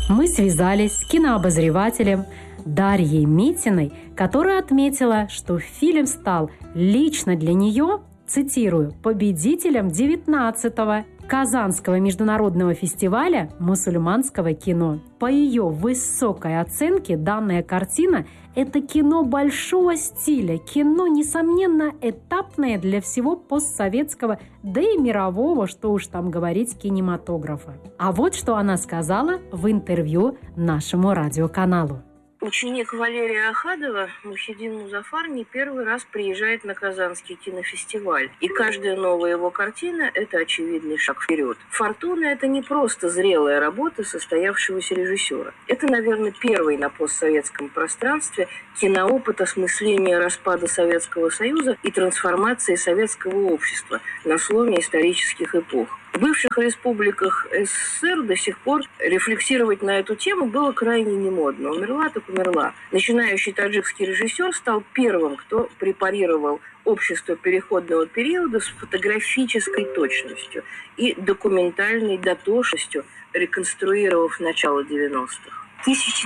Мы связались с кинообозревателем Дарьей Митиной, которая отметила, что фильм стал лично для нее, цитирую, победителем 19-го Казанского международного фестиваля мусульманского кино. По ее высокой оценке данная картина – это кино большого стиля, кино, несомненно, этапное для всего постсоветского, да и мирового, что уж там говорить, кинематографа. А вот что она сказала в интервью нашему радиоканалу. Ученик Валерия Ахадова, Мухиддин Музафар, не первый раз приезжает на Казанский кинофестиваль. И каждая новая его картина – это очевидный шаг вперед. «Фортуна» – это не просто зрелая работа состоявшегося режиссера. Это, наверное, первый на постсоветском пространстве киноопыт осмысления распада Советского Союза и трансформации советского общества на сломе исторических эпох. В бывших республиках СССР до сих пор рефлексировать на эту тему было крайне немодно. Умерла так умерла. Начинающий таджикский режиссер стал первым, кто препарировал общество переходного периода с фотографической точностью и документальной дотошностью, реконструировав начало 90-х. В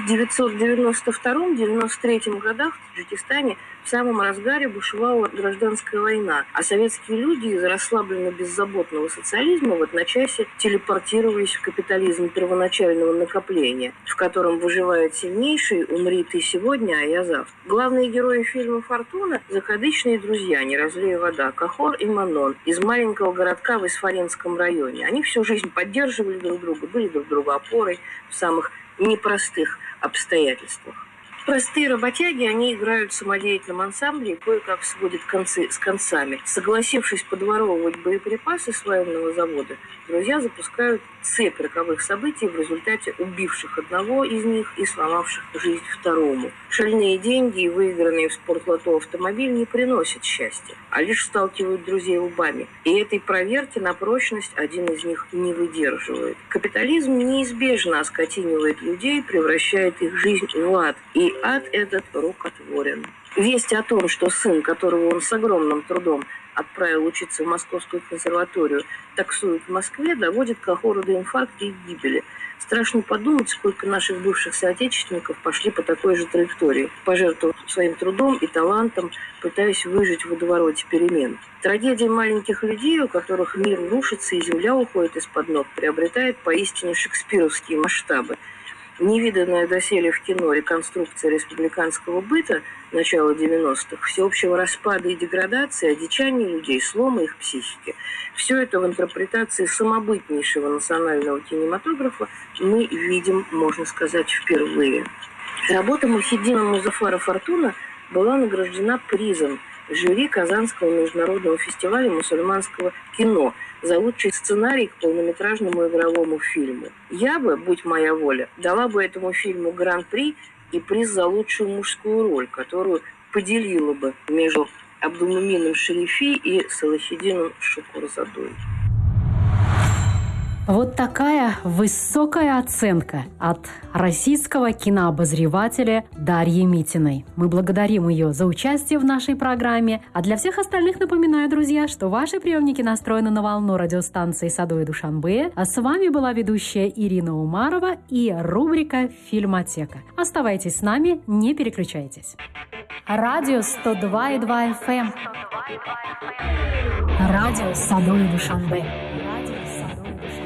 1992-1993 годах в Таджикистане в самом разгаре бушевала гражданская война, а советские люди из расслабленно-беззаботного социализма в одночасье телепортировались в капитализм первоначального накопления, в котором выживает сильнейший «умри ты сегодня, а я завтра». Главные герои фильма «Фортуна» – закадычные друзья, не разлей вода, Кахор и Манон из маленького городка в Исфаринском районе. Они всю жизнь поддерживали друг друга, были друг другу опорой в самых непростых обстоятельствах. Простые работяги, они играют в самодеятельном ансамбле и кое-как сводят концы с концами. Согласившись подворовывать боеприпасы с военного завода, друзья запускают цепь роковых событий, в результате убивших одного из них и сломавших жизнь второму. Шальные деньги и выигранные в спортлото автомобиль не приносят счастья, а лишь сталкивают друзей лбами. И этой проверки на прочность один из них не выдерживает. Капитализм неизбежно оскотинивает людей, превращает их жизнь в ад. И ад этот рукотворен. Весть о том, что сын, которого он с огромным трудом отправил учиться в Московскую консерваторию, таксует в Москве, доводит Кахора до инфаркта и гибели. Страшно подумать, сколько наших бывших соотечественников пошли по такой же траектории, пожертвовав своим трудом и талантом, пытаясь выжить в водовороте перемен. Трагедия маленьких людей, у которых мир рушится и земля уходит из-под ног, приобретает поистине шекспировские масштабы. Невиданная доселе в кино реконструкция республиканского быта начала 90-х, всеобщего распада и деградации, одичания людей, слома их психики. Все это в интерпретации самобытнейшего национального кинематографа мы видим, можно сказать, впервые. Работа Мухиддина Музафара «Фортуна» была награждена призом жюри Казанского международного фестиваля мусульманского кино за лучший сценарий к полнометражному игровому фильму. Я бы, будь моя воля, дала бы этому фильму гран-при и приз за лучшую мужскую роль, которую поделила бы между Абдулмумином Шарифи и Салахиддином Шукурзадой. Вот такая высокая оценка от российского кинообозревателя Дарьи Митиной. Мы благодарим ее за участие в нашей программе. А для всех остальных напоминаю, друзья, что ваши приемники настроены на волну радиостанции Садо и Душанбе. А с вами была ведущая Ирина Умарова и рубрика «Фильмотека». Оставайтесь с нами, не переключайтесь. Радио 102,2 FM. Радио Садо и Душанбе.